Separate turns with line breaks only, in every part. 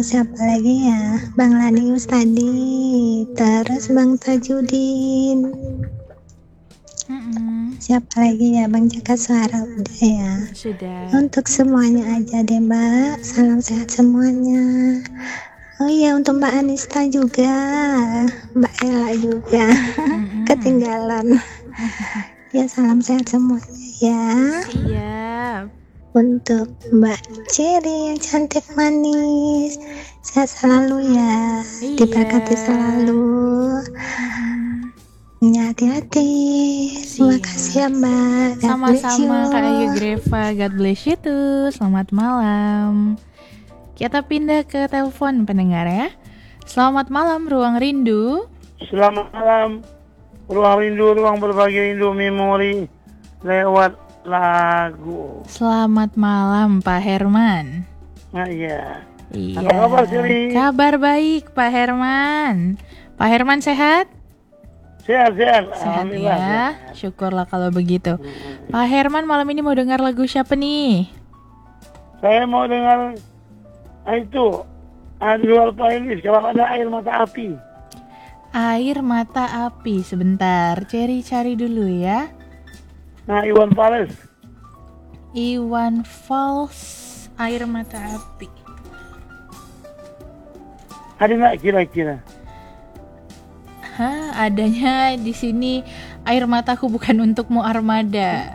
Siapa lagi ya? Bang Lani Ustadi, terus Bang Tajudin. Siapa lagi ya? Bang Jaka Suara udah ya.
Sudah.
Untuk semuanya aja deh Mbak. Salam sehat semuanya. Oh iya, untuk Mbak Anista juga, Mbak Ella juga. Ketinggalan. Ya, salam sehat semuanya ya.
Siap.
Untuk Mbak Cherry yang cantik manis, sehat selalu ya,
Iya.
diberkati selalu. Hati-hati. Terima kasih ya Mbak. God bless you.
Sama-sama Kak Ayu Greva, God bless you too. Selamat malam. Kita pindah ke telepon pendengar ya. Selamat malam Ruang Rindu.
Selamat malam, ruang rindu, ruang berbagi rindu memori lewat lagu.
Selamat malam Pak Herman.
Nah iya.
Iya.
Apa kabar Siri?
Kabar baik Pak Herman. Pak Herman sehat?
Sehat.
Sehat ya. Syukurlah kalau begitu. Pak Herman malam ini mau dengar lagu siapa nih?
Saya mau dengar itu di luar playlist kalau ada air mata api.
Air mata api. Sebentar, Cherry cari dulu ya.
Nah, Iwan Fals.
Iwan Fals, air mata api.
Ada nggak kira-kira?
Adanya di sini air mataku bukan untukmu Armada.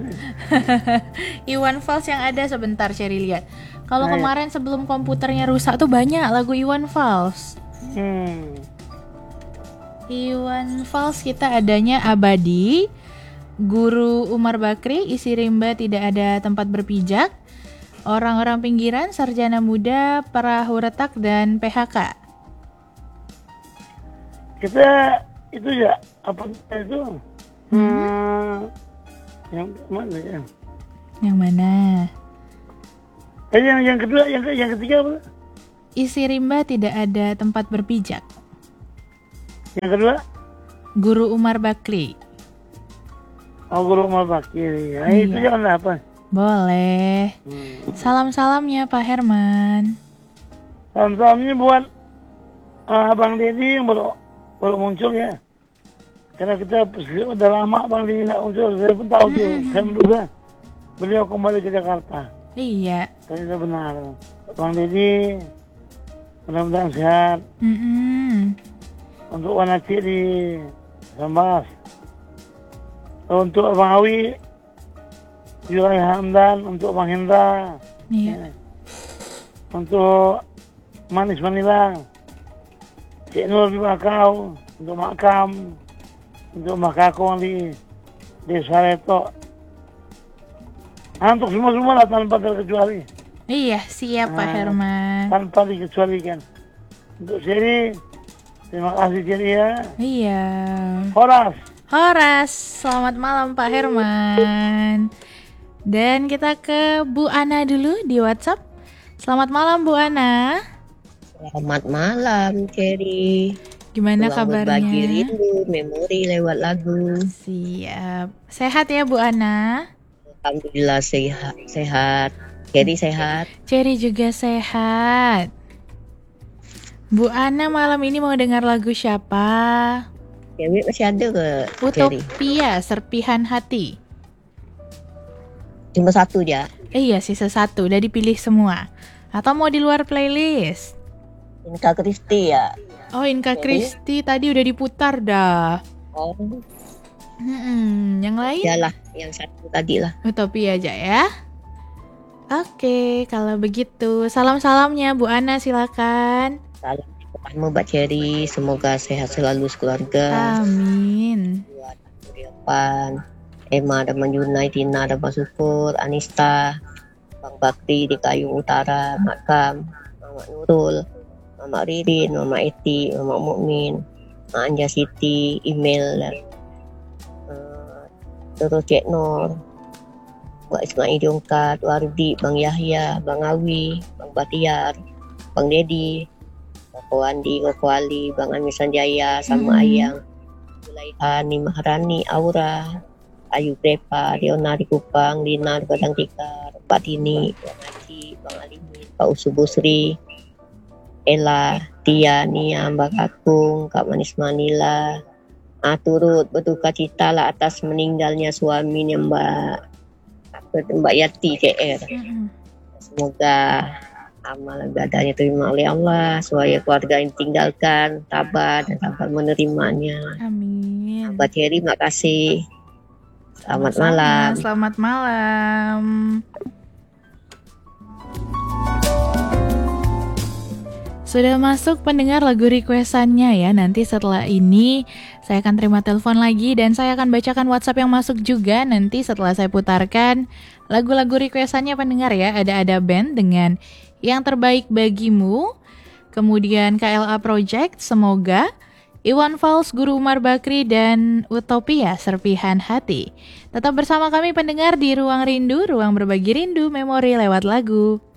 Iwan Fals yang ada sebentar Cherry lihat. Kalau kemarin sebelum komputernya rusak tuh banyak lagu Iwan Fals. Iwan Fals kita adanya Abadi, Guru Umar Bakri, Isi Rimba Tidak Ada Tempat Berpijak, Orang-orang Pinggiran, Sarjana Muda, Perahu Retak, dan PHK.
Kita itu ya apa itu? Yang mana ya?
Yang mana?
Yang kedua, yang ketiga apa?
Isi Rimba Tidak Ada Tempat Berpijak.
Yang kedua?
Guru Umar Bakri.
Oh, Guru Umar Bakri. Ya,
Iya.
itu jangan apa?
Boleh. Salam-salamnya Pak Herman.
Salam-salamnya buat Bang Deddy yang baru muncul ya. Karena kita udah lama Bang Deddy nggak muncul. Saya pun tahu tuh. Saya menduga beliau kembali ke Jakarta.
Iya.
Ternyata benar. Bang Deddy mudah-mudahan sehat. Untuk Wanaci di Sambas. Untuk Bang Awi, Julai Hamdan, untuk Bang Hendra.
Iya.
Untuk Manis Manilang. Cik Nur di Makau, untuk Makam, untuk Makakong di Desa Reto. Untuk semua lah tanpa terkecuali.
Iya, siap Pak Herman.
Tanpa dikecualikan. Untuk Seri, terima kasih Seri ya.
Iya.
Horas,
selamat malam Pak Herman. Dan kita ke Bu Ana dulu di WhatsApp. Selamat malam Bu Ana.
Selamat malam, Cherry.
Gimana kabarnya?
Berbagi rindu, memori lewat lagu.
Siap. Sehat ya Bu Ana?
Alhamdulillah sehat. Cherry sehat.
Cherry juga sehat. Bu Ana malam ini mau dengar lagu siapa?
Cherry masih ada ke Cherry?
Utopia, Serpihan Hati.
Cuma satu aja.
Iya, sisa satu. Udah dipilih semua. Atau mau di luar playlist?
Inka Kristi ya.
Oh, Inka Kristi tadi udah diputar dah.
Oh.
Yang lain?
Yalah, yang satu tadi lah.
Utopia aja ya. Oke, kalau begitu salam-salamnya Bu Ana silakan.
Salam kamu Mbak Cherry, semoga sehat selalu sekeluarga.
Amin.
Buat Riopan, Emma dan Manjunai, Tina dan Basukur, Anista, Bang Bakri di Kayu Utara, Makam, Mama Nurul, Mama Ririn, Mama Eti, Mama Mukmin, Mama Anja Siti, email dan terus Cik Nur, Mbak Ismail Diongkat, Wardi, Bang Yahya, Bang Awi, Bang Batiar, Bang Dedi, Koko Andi, Koko Ali, Bang Amin Sanjaya, sama Ayang, Zulaihani, Maharani, Aura, Ayu Grepa, Riona di Kupang, Lina di Padang Tikar, Pak Dini, Bang Haji, Bang Alimin, Pak Usubusri, Ella, Tia, Nia, Mbak Kakung, Kak Manis Manila. Turut berduka cita lah atas meninggalnya suaminya Mbak Yati CR. Semoga amal ibadahnya terima oleh Allah, supaya keluarga yang tinggalkan tabah dan dapat menerimanya.
Amin.
Mbak Heri, makasih. Selamat
Sama-sama.
malam.
Selamat malam. Sudah masuk pendengar lagu requestannya ya. Nanti setelah ini saya akan terima telepon lagi dan saya akan bacakan WhatsApp yang masuk juga nanti setelah saya putarkan lagu-lagu requestannya pendengar ya. Ada band dengan Yang Terbaik Bagimu, kemudian KLA Project, Semoga, Iwan Fals, Guru Umar Bakri, dan Utopia, Serpihan Hati. Tetap bersama kami pendengar di Ruang Rindu, ruang berbagi rindu memori lewat lagu.